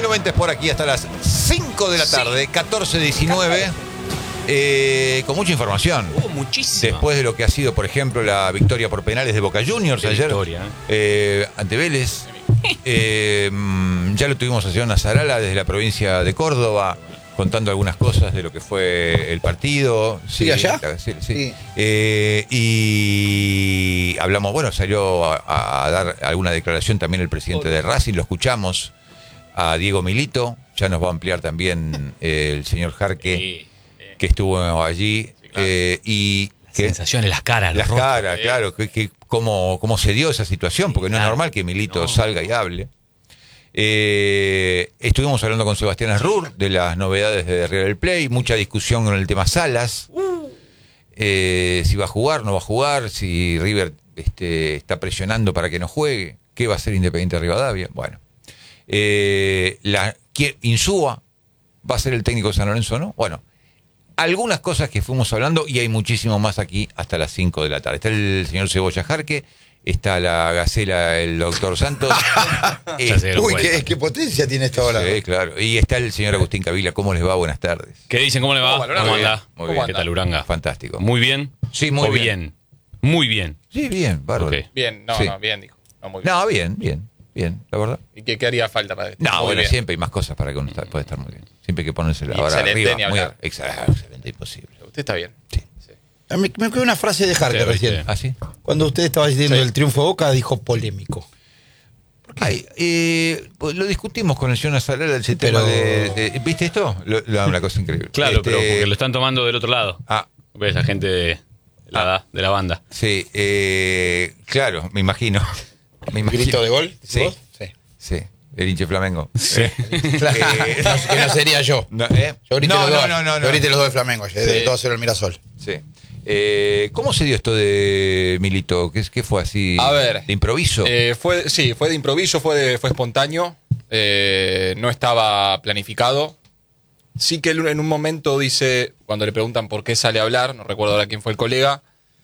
M90 es por aquí hasta las 5 de la tarde, 14:19. Con mucha información. Muchísimo. Después de lo que ha sido, por ejemplo, la victoria por penales de Boca Juniors ayer ante Vélez. Ya lo tuvimos a señor Nasarala desde la provincia de Córdoba, contando algunas cosas de lo que fue el partido. ¿Sí, allá? Sí. Y hablamos, bueno, salió a dar alguna declaración también el presidente de Racing, lo escuchamos a Diego Milito, ya nos va a ampliar también el señor Jarque, que estuvo allí. Sí, claro. Y sensaciones, las caras. Las caras, claro, cómo se dio esa situación, porque no es normal que Milito salga y hable. Estuvimos hablando con Sebastián Asrur de las novedades de River Plate, mucha discusión con el tema Salas, si va a jugar, no va a jugar, si River está presionando para que no juegue, qué va a hacer Independiente de Rivadavia. Bueno, Insúa va a ser el técnico de San Lorenzo, ¿no? Bueno, algunas cosas que fuimos hablando y hay muchísimo más aquí hasta las 5 de la tarde. Está el señor Cebolla Jarque, está la Gacela, el doctor Santos. Uy, qué potencia tiene esta hora. Sí, claro. Y está el señor Agustín Cavila. ¿Cómo les va? Buenas tardes. ¿Qué dicen? ¿Cómo le va? ¿Cómo anda? Muy bien. ¿Qué tal, Uranga? Fantástico. ¿Muy bien? Sí, muy bien. Muy bien. Sí, bien, bárbaro. Okay. Bien, bien, dijo. No, muy bien. Bien, la verdad. ¿Y qué haría falta para esto? No, bueno, siempre hay más cosas para que uno pueda estar muy bien. Siempre hay que ponerse la vara arriba. Excelente, imposible. Usted está bien. Sí. Me quedó una frase de Jarque recién. ¿Ah, sí? Cuando usted estaba diciendo el triunfo de Boca, dijo polémico. Lo discutimos con el señor Nasarala, ese tema de ¿viste esto? Una cosa increíble. Claro, pero porque lo están tomando del otro lado. ¿Ves? La gente de la banda. Sí, claro, me imagino. ¿Grito de gol? Sí. Sí. El hinche Flamengo. Sí. Que no sería yo. Yo grité los dos. No. Yo grité los dos de Flamengo, de 2-0 el Mirasol. Sí. ¿Cómo se dio esto de Milito? ¿Qué fue así? A ver. ¿De improviso? Fue de improviso, fue espontáneo. No estaba planificado. Sí que él en un momento dice, cuando le preguntan por qué sale a hablar, no recuerdo ahora quién fue el colega,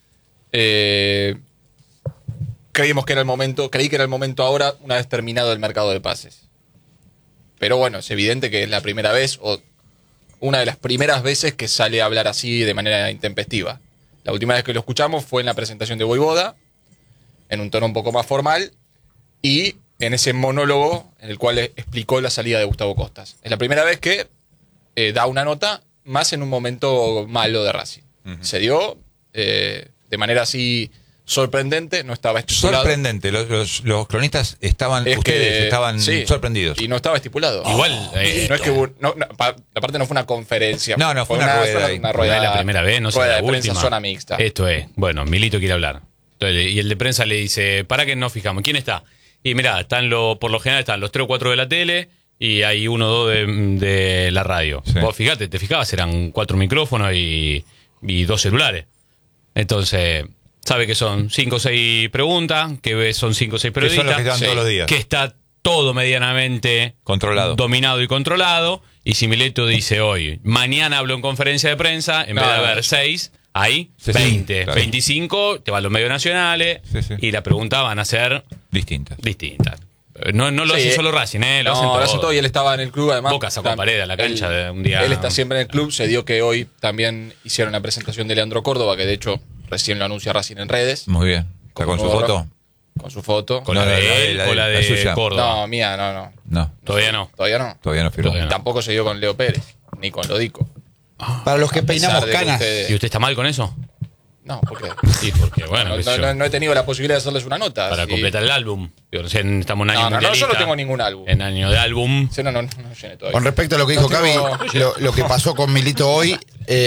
creí que era el momento ahora, una vez terminado el mercado de pases. Pero bueno, es evidente que es la primera vez, o una de las primeras veces que sale a hablar así de manera intempestiva. La última vez que lo escuchamos fue en la presentación de Voivoda, en un tono un poco más formal, y en ese monólogo en el cual explicó la salida de Gustavo Costas. Es la primera vez que da una nota, más en un momento malo de Racing. Se dio de manera así sorprendente, no estaba estipulado. Sorprendente, los cronistas estaban, estaban sorprendidos. Y no estaba estipulado. Igual, no es que aparte no fue una conferencia. No, fue una rueda. Una rueda no es la primera vez, no será la de prensa, última. zona mixta. Esto es, bueno, Milito quiere hablar. Entonces, y el de prensa le dice, ¿para qué nos fijamos? ¿Quién está? Y mirá, por lo general están los 3 o 4 de la tele y hay 1 o 2 de la radio. Sí. Vos te fijabas, eran 4 micrófonos y 2 celulares. Entonces, sabe que son 5 o 6 preguntas, que son 5 o 6 periodistas. Que son los que están todos los días. Que está todo medianamente controlado, dominado y controlado. Y si Milito dice hoy, mañana hablo en conferencia de prensa, en vez de haber 6, hay 20, claro. 25, te van los medios nacionales, y la pregunta van a ser distintas. No lo hace solo Racing, lo hacen todo. Y él estaba en el club, además. Boca sacó pared a la cancha de un día. Él está siempre en el club. Se dio que hoy también hicieron la presentación de Leandro Córdoba, que de hecho recién lo anuncia Racing en redes. Muy bien. ¿Está con su foto? Con su foto. ¿Con la de él o la de Córdoba? No, mía, no. Todavía no. Todavía no firmó. No. Tampoco se dio con Leo Pérez, ni con Lodico. Para los que peinamos canas. ¿Y usted está mal con eso? No, ¿por qué? Sí, porque bueno. No he tenido la posibilidad de hacerles una nota. Para completar el álbum. Recién estamos en año mundialista. No, yo no tengo ningún álbum. En año de álbum. Sí, no llené todavía. Con respecto a lo que dijo Cavi, lo que pasó con Milito hoy,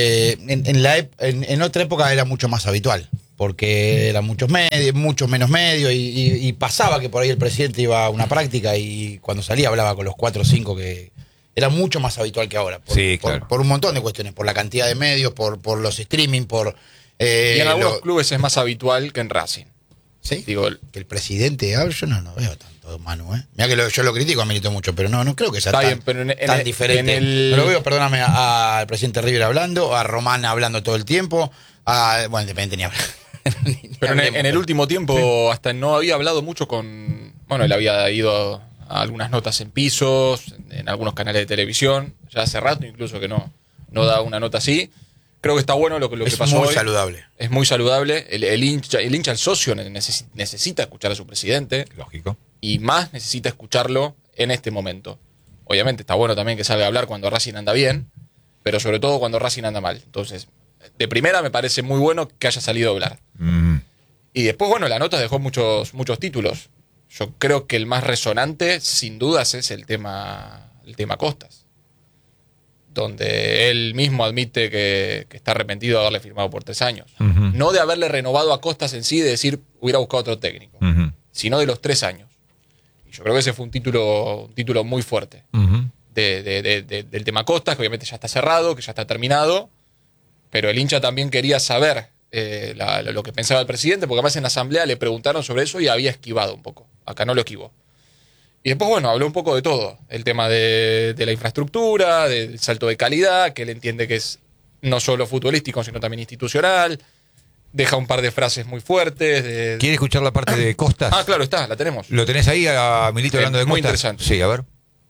en otra época era mucho más habitual. Porque eran muchos menos medios, y pasaba que por ahí el presidente iba a una práctica y cuando salía hablaba con los 4 o 5 que era mucho más habitual que ahora. Por un montón de cuestiones, por la cantidad de medios, por los streaming, y en algunos clubes es más habitual que en Racing. ¿Sí? Digo, que el presidente hable, yo no veo tanto, Manu, Mirá que yo lo critico a Milito mucho, pero no creo que sea tan diferente. No lo veo, perdóname, al presidente River hablando, a Román hablando todo el tiempo, bueno, Independiente ni habla. Pero en el último tiempo hasta no había hablado mucho con... Bueno, él había ido a algunas notas en pisos, en algunos canales de televisión, ya hace rato incluso que no da una nota así. Creo que está bueno lo que pasó hoy. Es muy saludable. Es muy saludable. El hincha, el socio necesita escuchar a su presidente. Lógico. Y más necesita escucharlo en este momento. Obviamente está bueno también que salga a hablar cuando Racing anda bien, pero sobre todo cuando Racing anda mal. Entonces, de primera me parece muy bueno que haya salido a hablar. Y después, bueno, la nota dejó muchos títulos. Yo creo que el más resonante, sin dudas, es el tema Costas, donde él mismo admite que está arrepentido de haberle firmado por 3 años. No de haberle renovado a Costas en sí, de decir hubiera buscado otro técnico, sino de los 3 años. Y yo creo que ese fue un título muy fuerte. Del tema Costas, que obviamente ya está cerrado, que ya está terminado, pero el hincha también quería saber lo que pensaba el presidente, porque además en la asamblea le preguntaron sobre eso y había esquivado un poco. Acá no lo esquivó. Y después, bueno, habló un poco de todo. El tema de la infraestructura, del salto de calidad, que él entiende que es no solo futbolístico, sino también institucional. Deja un par de frases muy fuertes. ¿Quiere escuchar la parte de Costas? Claro, la tenemos. ¿Lo tenés ahí a Milito hablando de Costas? Muy interesante. Sí, a ver.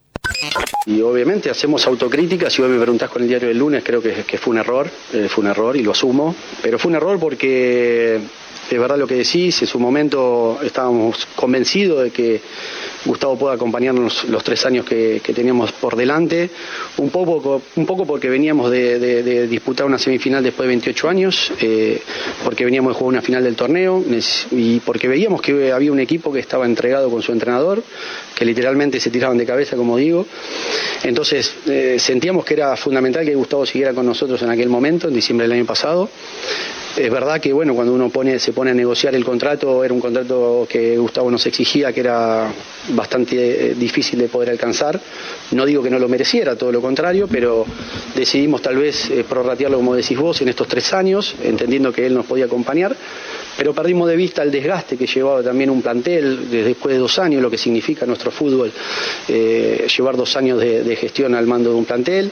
Y obviamente hacemos autocrítica. Si hoy me preguntás con el diario del lunes, creo que fue un error y lo asumo. Pero fue un error porque es verdad lo que decís. En su momento estábamos convencidos de que Gustavo pueda acompañarnos los 3 años que teníamos por delante, un poco porque veníamos de disputar una semifinal después de 28 años, porque veníamos de jugar una final del torneo y porque veíamos que había un equipo que estaba entregado con su entrenador, que literalmente se tiraban de cabeza, como digo. Entonces sentíamos que era fundamental que Gustavo siguiera con nosotros en aquel momento, en diciembre del año pasado. Es verdad que bueno, cuando uno se pone a negociar el contrato, era un contrato que Gustavo nos exigía, que era bastante difícil de poder alcanzar. No digo que no lo mereciera, todo lo contrario, pero decidimos tal vez prorratearlo, como decís vos, en estos 3 años, entendiendo que él nos podía acompañar, pero perdimos de vista el desgaste que llevaba también un plantel después de 2 años, lo que significa nuestro fútbol, llevar 2 años de gestión al mando de un plantel.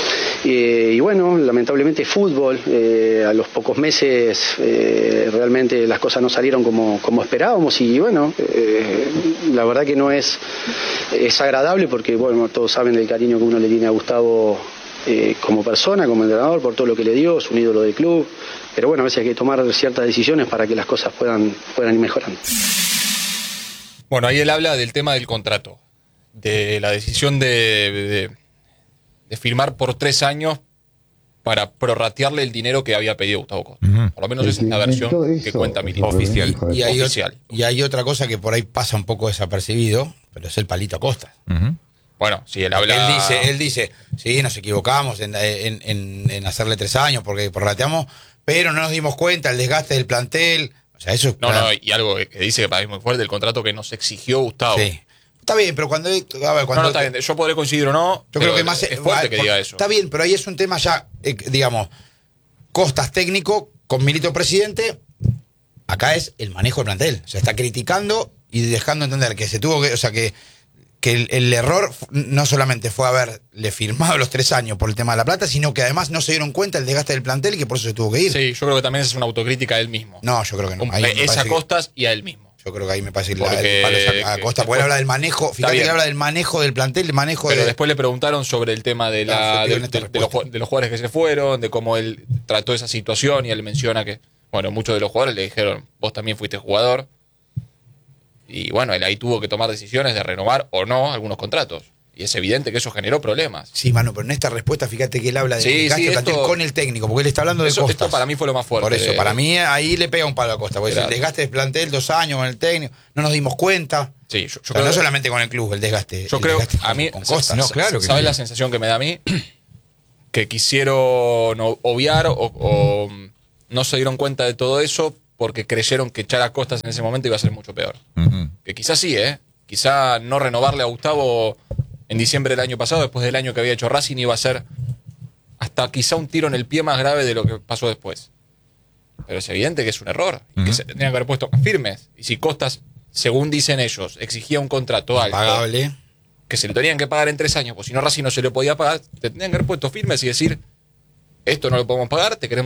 Y bueno, lamentablemente fútbol, a los pocos meses realmente las cosas no salieron como esperábamos y bueno, la verdad que no es agradable porque bueno, todos saben del cariño que uno le tiene a Gustavo como persona, como entrenador, por todo lo que le dio, es un ídolo del club, pero bueno, a veces hay que tomar ciertas decisiones para que las cosas puedan ir mejorando. Bueno, ahí él habla del tema del contrato, de la decisión de firmar por 3 años para prorratearle el dinero que había pedido Gustavo Costa. Por lo menos esa es la versión que cuenta Milito. Oficial. Y hay otra cosa que por ahí pasa un poco desapercibido, pero es el palito a Costa. Bueno, si él habla... Él dice, sí, nos equivocamos en hacerle 3 años porque prorrateamos, pero no nos dimos cuenta el desgaste del plantel. O sea, eso es y algo que dice que para mí es muy fuerte, el contrato que nos exigió Gustavo. Sí. Está bien, pero cuando... está bien. Yo podré coincidir o no. Yo creo que más es fuerte que diga eso. Está bien, pero ahí es un tema ya, digamos, Costas técnico con Milito presidente. Acá es el manejo del plantel. O sea, está criticando y dejando entender que se tuvo que... O sea, que el error no solamente fue haberle firmado los 3 años por el tema de la plata, sino que además no se dieron cuenta del desgaste del plantel y que por eso se tuvo que ir. Sí, yo creo que también es una autocrítica a él mismo. No, yo creo que no. Es a Costas y a él mismo. Yo creo que ahí me parece que a Costa, porque él habla del manejo, fíjate que habla del manejo del plantel, Pero después le preguntaron sobre el tema de los jugadores que se fueron, de cómo él trató esa situación, y él menciona que, bueno, muchos de los jugadores le dijeron, vos también fuiste jugador. Y bueno, él ahí tuvo que tomar decisiones de renovar o no algunos contratos. Y es evidente que eso generó problemas. Sí, mano, pero en esta respuesta, fíjate que él habla de desgaste con el técnico, porque él está hablando de Costas. Esto para mí fue lo más fuerte. Por eso, para mí ahí le pega un palo a Costa, porque el desgaste del plantel, 2 años con el técnico, no nos dimos cuenta. Sí, yo creo no solamente con el club, el desgaste. Yo creo, a mí, con Costa. No, claro que ¿sabes sí. la sensación que me da a mí? Que quisieron obviar o no se dieron cuenta de todo eso porque creyeron que echar a Costas en ese momento iba a ser mucho peor. Que quizás sí, quizá no renovarle a Gustavo en diciembre del año pasado, después del año que había hecho Racing, iba a ser hasta quizá un tiro en el pie más grave de lo que pasó después. Pero es evidente que es un error y que se tendrían que haber puesto firmes. Y si Costas, según dicen ellos, exigía un contrato alto, pagable, que se lo tenían que pagar en 3 años, pues si no Racing no se le podía pagar, te tendrían que haber puesto firmes y decir, esto no lo podemos pagar, te queremos